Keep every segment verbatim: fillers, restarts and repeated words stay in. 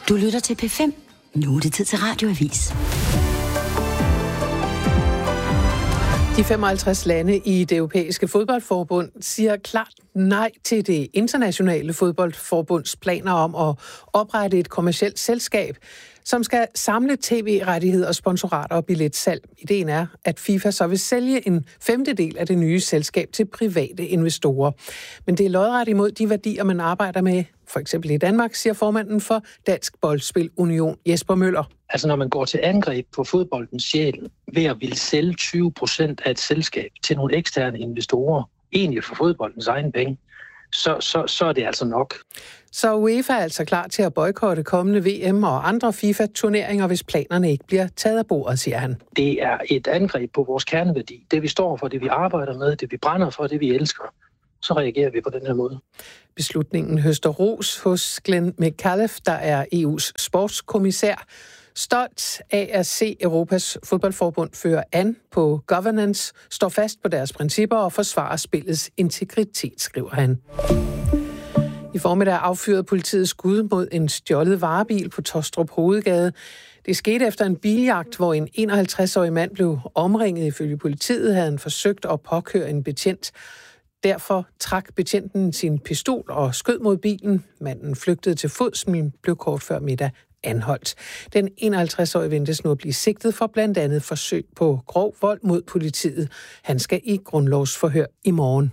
Du lytter til P fem. Nu er det tid til Radioavis. De femoghalvtreds lande i det europæiske fodboldforbund siger klart nej til det internationale fodboldforbunds planer om at oprette et kommercielt selskab, som skal samle tv-rettigheder, sponsorater og billetsalg. Ideen er, at FIFA så vil sælge en femtedel af det nye selskab til private investorer. Men det er lodret imod de værdier, man arbejder med, for eksempel i Danmark, siger formanden for Dansk Boldspil Union, Jesper Møller. Altså når man går til angreb på fodboldens sjæl ved at ville sælge tyve procent af et selskab til nogle eksterne investorer, egentlig for fodboldens egen penge, så, så, så er det altså nok. Så UEFA er altså klar til at boykotte kommende V M og andre FIFA-turneringer, hvis planerne ikke bliver taget af bordet, siger han. Det er et angreb på vores kerneværdi. Det vi står for, det vi arbejder med, det vi brænder for, det vi elsker. Så reagerer vi på den her måde. Beslutningen høster ros hos Glenn McAuliffe, der er E U's sportskommissær. Stolt af at se Europas fodboldforbund føre an på governance, står fast på deres principper og forsvarer spillets integritet, skriver han. I formiddag affyrede politiet skud mod en stjålet varebil på Tostrup Hovedgade. Det skete efter en biljagt, hvor en enoghalvtreds-årig mand blev omringet. Ifølge politiet havde han forsøgt at påkøre en betjent. Derfor trak betjenten sin pistol og skød mod bilen. Manden flygtede til fods, men blev kort før middag anholdt. Den enoghalvtreds-årige ventes nu at blive sigtet for blandt andet forsøg på grov vold mod politiet. Han skal i grundlovsforhør i morgen.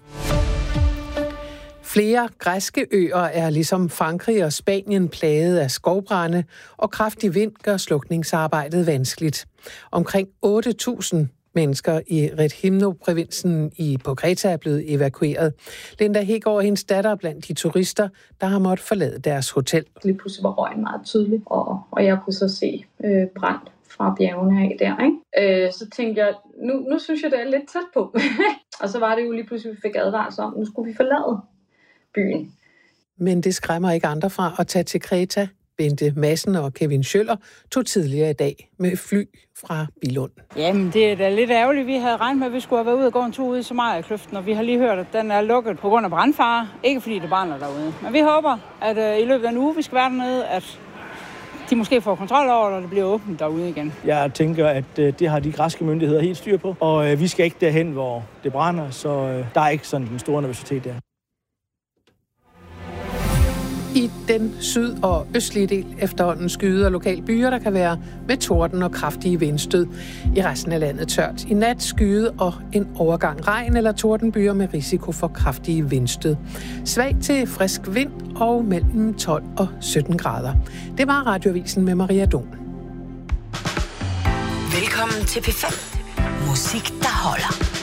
Flere græske øer er ligesom Frankrig og Spanien plaget af skovbrande, og kraftig vind gør slukningsarbejdet vanskeligt. Omkring otte tusind mennesker i Rethymno-provinsen i på Kreta er blevet evakueret. Linda Hegaard og hendes datter er blandt de turister, der har måttet forlade deres hotel. Lige pludselig var røgen meget tydelig, og, og jeg kunne så se øh, brand fra bjergene af der. Ikke? Øh, så tænkte jeg, nu, nu synes jeg, det er lidt tæt på. Og så var det jo lige pludselig, vi fik advarsel om, nu skulle vi forlade byen. Men det skræmmer ikke andre fra at tage til Kreta. Bente Madsen og Kevin Schøller tog tidligere i dag med fly fra Billund. Jamen, det er da lidt ærgerligt. Vi havde regnet med, at vi skulle have været ude og gå en tur ude i Somalia-kløften, og vi har lige hørt, at den er lukket på grund af brandfare. Ikke fordi det brænder derude. Men vi håber, at øh, i løbet af en uge, vi skal være dernede, at de måske får kontrol over, og det bliver åbent derude igen. Jeg tænker, at øh, det har de græske myndigheder helt styr på, og øh, vi skal ikke derhen, hvor det brænder, så øh, der er ikke sådan en stor nervøsitet der. I den syd- og østlige del efterhånden skyder lokale byer, der kan være med torden og kraftige vindstød. I resten af landet tørt. I nat skyde og en overgang regn eller tordenbyer med risiko for kraftige vindstød. Svag til frisk vind og mellem tolv og sytten grader. Det var Radioavisen med Maria Don. Velkommen til P fem. Musik, der holder.